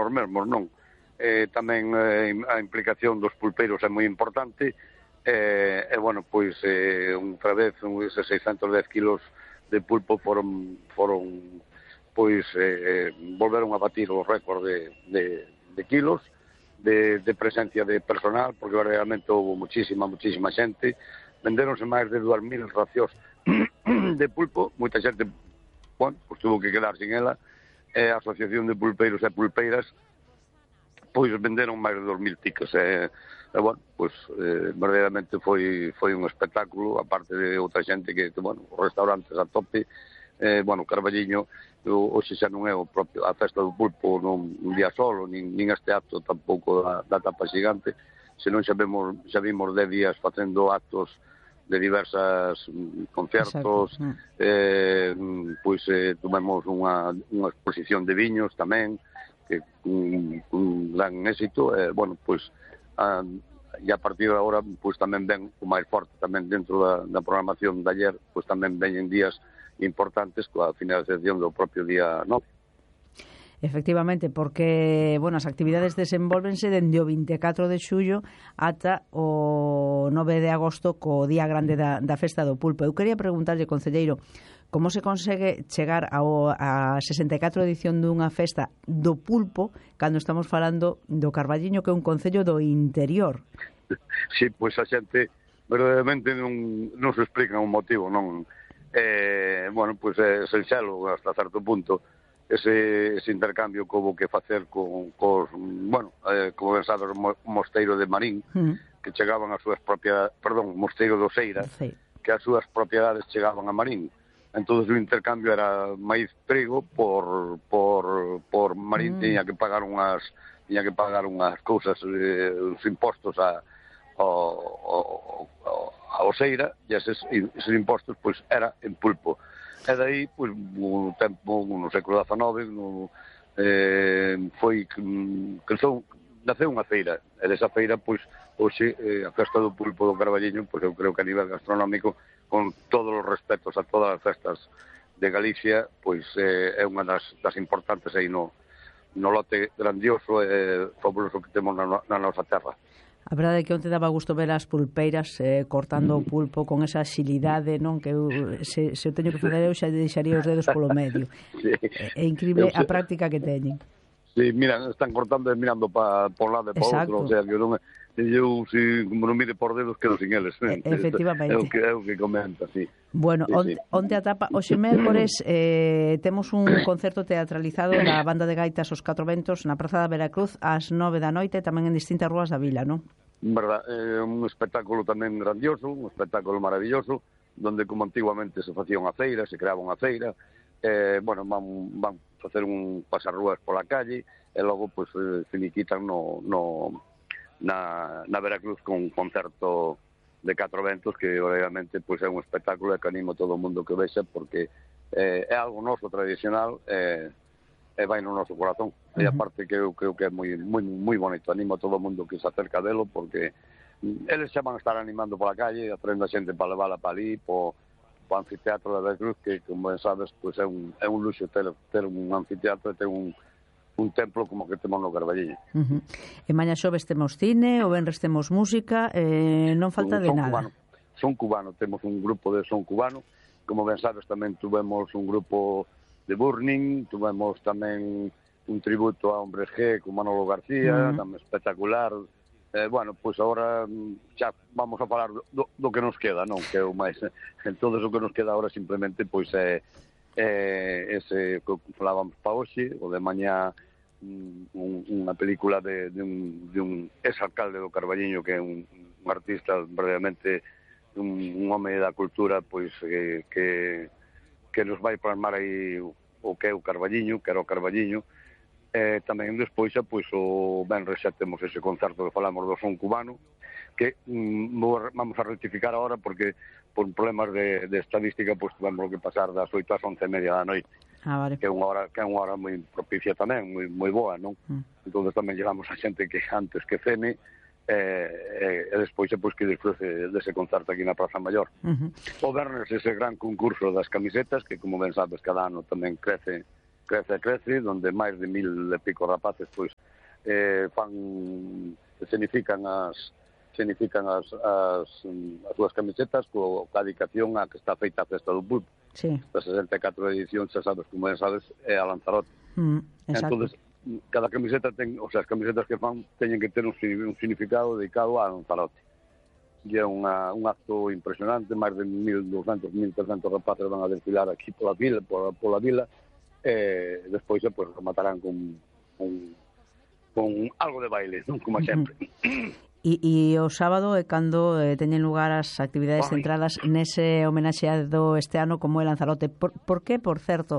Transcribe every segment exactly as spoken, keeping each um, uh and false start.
os mesmos, non? Eh, tamén eh, a implicación dos pulpeiros é moi importante, e, eh, eh, bueno, pois, eh, outra vez, eses seiscentos dez kilos de pulpo foron, foron pois, eh, volveron a batir o récord de, de, de kilos, de, de presencia de personal, porque realmente houve muchísima, muchísima xente, venderonse máis de dúas mil racións de pulpo, moita xente, bueno, pues tuvo que quedar sin ela, e a Asociación de Pulpeiros e Pulpeiras, pois venderon máis de dos mil tickets, e, e bueno, pois, eh, verdadeiramente foi, foi un espectáculo, aparte de outra xente que, bueno, os restaurantes a tope, eh, bueno, Carballiño, hoxe xa non é o propio, a festa do pulpo non un día solo, nin, nin este acto tampouco da, da tapa xigante, senón xa vemos, xa vimos dez días facendo actos de diversas concertos, eh, pois eh, tumemos unha, unha exposición de viños tamén, que un, un gran éxito, eh, bueno, pois, a, e a partir de agora, pois tamén ven o máis forte tamén dentro da, da programación de ayer, pois tamén veñen días importantes coa finalización do propio día nove. Efectivamente, porque, bueno, as actividades desenvolvense dende o vinte e catro de xullo ata o nove de agosto co día grande da, da festa do pulpo. Eu quería preguntarlle, concelleiro, como se consegue chegar ao, a sesenta e catro edición dunha festa do pulpo cando estamos falando do Carballiño, que é un concello do interior? Sí, pois a xente verdadeiramente non, non se explica un motivo, non? Eh, bueno, pois é sinxelo hasta certo punto ese, ese intercambio que houve que facer con, cos, bueno, eh, como ben sabes, o mosteiro de Marín, mm. que chegaban as súas propiedades, perdón, mosteiro do Seira, sí. que as súas propiedades chegaban a Marín. Entón o intercambio era maíz trigo por, por, por Marín, mm. tiña que pagar unhas tiña que pagar unhas cousas, eh, os impostos a ao, ao, ao Seira, e eses, eses impostos pois era en pulpo. E daí, pois, no tempo, no século dezanove, no, eh, foi que, que son, naceu unha feira, e desa feira, pois, hoxe, eh, a festa do pulpo do Carballiño, pois eu creo que a nivel gastronómico, con todos os respetos a todas as festas de Galicia, pois eh, é unha das, das importantes aí no, no lote grandioso e eh, fabuloso que temos na, na nosa terra. A verdade é que onte daba gusto ver as pulpeiras eh, cortando o pulpo con esa xilidade, non? Que eu, se, se eu teño que fazer eu xa deixaría os dedos polo medio. Sí. É, é increíble a práctica que teñen. Sí, mira, están cortando e mirando para por lado e para outro, o sea, que non é... Eu, se como non mire por dedos, quedo sin eles. Eh? Efectivamente. É o que, é o que comenta, sí. Bueno, sí, onte, sí. onte a tapa, hoxe mércores, eh, temos un concerto teatralizado da Banda de Gaitas Os Catro Ventos na Praza da Veracruz ás nove da noite, tamén en distintas rúas da vila, non? Verdad, é un espectáculo tamén grandioso, un espectáculo maravilloso, donde como antiguamente se facía unha feira, se creaba unha feira, eh, bueno, van, van facer un pasarrúas pola calle, e logo, pues, eh, finiquitan no... no Na, na Veracruz con un concerto de Catro Ventos que obviamente pois, é un espectáculo e que animo todo o mundo que vexa porque eh, é algo noso tradicional e, e vai no noso corazón. Uh-huh. E aparte que eu creo que é moi, moi, moi bonito, animo a todo o mundo que se acerca delo porque eles xa van a estar animando pola calle, atrendo a xente para levala para ali, po, po anfiteatro da Veracruz que como ben sabes pois, é, un, é un luxo ter, ter un anfiteatro e ter un un templo como que temos no Carballiño. Uh-huh. E mañá xoves temos cine, o venres temos música, eh, non falta de son nada. Cubano. Son cubano, temos un grupo de son cubano, como ben sabes tamén tuvemos un grupo de Burning, tuvemos tamén un tributo a Hombres G con Manolo García, uh-huh. tamén espectacular. Eh, bueno, pois pues agora xa vamos a falar do, do que nos queda, non? Que é o máis, en todo o que nos queda agora simplemente pois é eh, ese que falábamos para hoxe, o de mañá un, unha película de, de, un, de un ex-alcalde do Carballiño que é un, un artista verdadeiramente un, un home da cultura pois que, que, que nos vai plasmar aí o que é o Carballiño, que era o Carballiño. Eh, tamén despois pois, o venres xa temos ese concerto que falamos do son cubano que mm, vamos a rectificar agora porque por problemas de, de estadística pois tuvemos que pasar das oito ás once e media da noite. Ah, vale. Que é unha hora que é unha hora moi propicia tamén, moi moi boa, non? Mm. Entón tamén llegamos a xente que antes que cene eh, e despois pois que disfrute dese concerto aquí na Praza Maior. Uh-huh. O vernes ese gran concurso das camisetas que como ben sabes cada ano tamén crece crece e crece, donde máis de mil e pico rapaces pois eh, fan, escenifican as escenifican as, as, as súas camisetas co, ca dedicación a que está feita a festa do pulpo. Sí. A sesenta e catro edición, xa sabes, como ben sabes, é a Lanzarote. Mm, exacto. Entonces, cada camiseta ten, o sea, as camisetas que fan teñen que ter un, un significado dedicado a Lanzarote. E é unha, un acto impresionante, máis de mil doscientos, mil trescentos rapaces van a desfilar aquí pola vila, pola, pola vila, e despois pues, rematarán con, con, con algo de baile, non? Como sempre. E, e o sábado é cando eh, teñen lugar as actividades Ay. centradas nese homenaxeado este ano como é Lanzarote. Por, por que, por certo,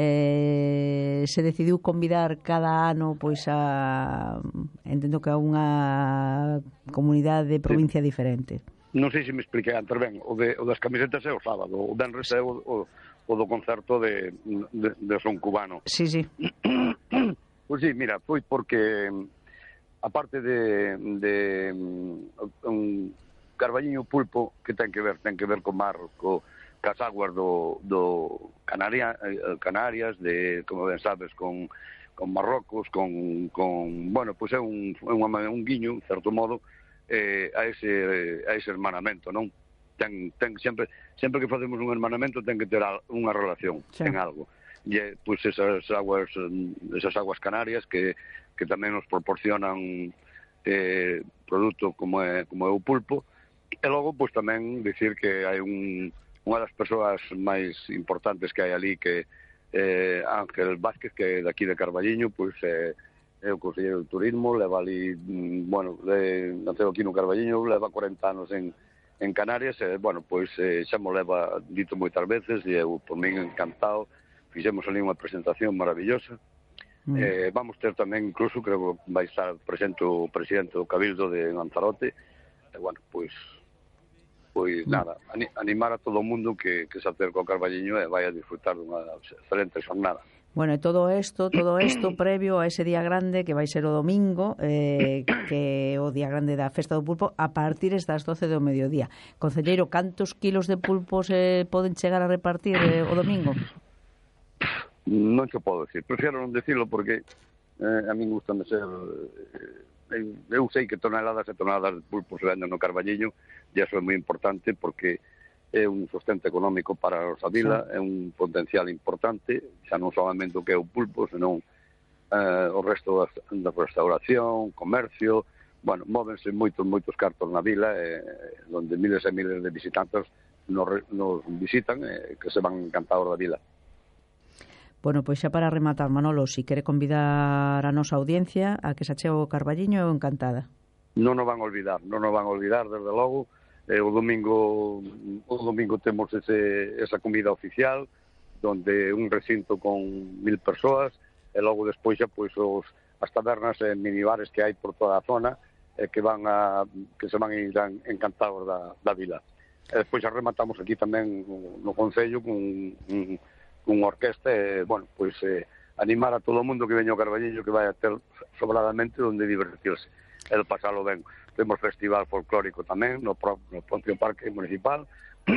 eh, se decidiu convidar cada ano pois a, entendo que a unha comunidade de provincia sí. diferente? Non sei se me expliquei antes ben, o, de, o das camisetas é o sábado, o venres é o, o, o do concerto de, de, de son cubano. Sí, sí. Pois sí, mira, foi porque aparte de, de un Carballiño pulpo que ten que ver ten que ver co mar, co cas aguas do, do Canaria, Canarias, de, como ben sabes, con, con Marrocos, con, con bueno, pois é un, un, un guiño, en certo modo, eh, a ese a ese hermanamento, non? Ten, ten sempre sempre que facemos un hermanamento ten que ter unha relación, sí. ten algo. E pois esas aguas esas aguas canarias que que tamén nos proporcionan eh, produto como é, como é o pulpo, e logo pois tamén dicir que hai un, unha das persoas máis importantes que hai ali, que eh, Ángel Vázquez, que é daqui de Carballiño, pois eh, é o conselleiro de turismo, leva ali, bueno, de, naceu aquí no Carballiño, leva corenta anos en, en Canarias, e, bueno, pois eh, xa mo leva dito moitas veces, e eu, por min, encantado, fixemos ali unha presentación maravillosa. Mm. Eh, vamos ter tamén, incluso, creo que vai estar presente o presidente do Cabildo de Lanzarote, e, bueno, pois, pois mm. nada, animar a todo o mundo que, que se acerca ao Carballiño e vai a disfrutar dunha excelente xornada. Bueno, e todo isto, todo isto previo a ese día grande que vai ser o domingo, eh, que é o día grande da Festa do Pulpo, a partir das doce do mediodía. Concelleiro, cantos kilos de pulpos eh, poden chegar a repartir eh, o domingo? Non te podo decir, prefiero non decirlo porque eh, a mí gusta ser eh, eu sei que toneladas e toneladas de pulpo se venden no Carballiño, e iso é moi importante porque é un sustento económico para a nosa vila, sí. É un potencial importante, xa non solamente o que é o pulpo, senón eh, o resto da, da restauración, comercio, bueno, móvense moitos, moitos cartos na vila, eh, onde miles e miles de visitantes nos, nos visitan, eh, que se van encantados da vila. Bueno, pois xa para rematar, Manolo, si quere convidar a nosa audiencia a que se achegue o Carballiño, eu encantada. Non o van a olvidar, non o van a olvidar, desde logo. Eh, o domingo o domingo temos ese, esa comida oficial, donde un recinto con mil persoas, e logo despois xa pois os, as tabernas e minibares que hai por toda a zona, eh, que van a que se van a ir encantados da, da vila. E despois xa rematamos aquí tamén no, no Concello con un unha orquesta e, bueno, pois eh, animar a todo o mundo que veña ao Carballiño que vai a ter sobradamente onde divertirse e pasalo ben. Temos festival folclórico tamén no, pro, no propio parque municipal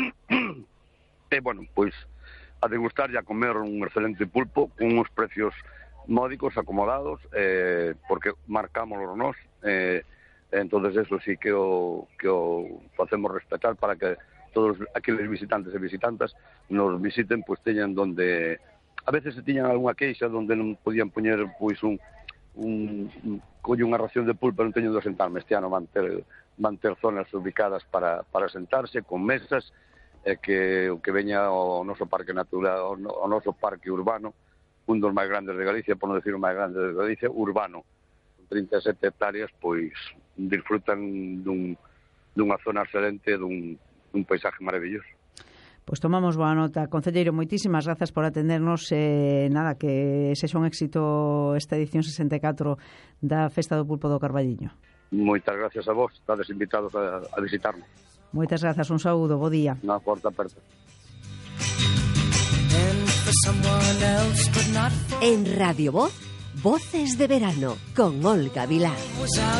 e, bueno, pois a degustar e a comer un excelente pulpo con uns precios módicos, acomodados, eh, porque marcámoslo nós, eh, entonces eso sí que o, que o facemos respetar para que todos aqueles visitantes e visitantas nos visiten, pois teñan donde a veces se tiñan algunha queixa donde non podían poñer pois un un, un colle unha ración de pulpo, non teño de sentarme. Este ano van ter, van ter zonas ubicadas para, para sentarse con mesas, e que o que veña ao noso parque natural, ao noso parque urbano, un dos máis grandes de Galicia, por non decir o máis grande de Galicia, urbano, con trinta e sete hectáreas, pois disfrutan dun, dunha zona excelente, dun un paisaje maravilloso. Pois tomamos boa nota. Concelleiro, moitísimas grazas por atendernos. Eh, nada, que sexa un éxito esta edición sesenta e catro da Festa do Pulpo do Carballiño. Moitas gracias a vos, estades invitados a, a visitarnos. Moitas grazas, un saúdo, bo día. Unha porta aperta. En Radio Voz, Voces de Verano, con Olga Vilá.